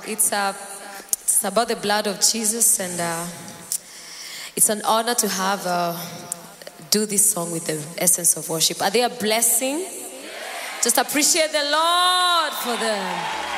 It's about the blood of Jesus, and it's an honor to have do this song with the essence of worship. Are they a blessing? Just appreciate the Lord for them.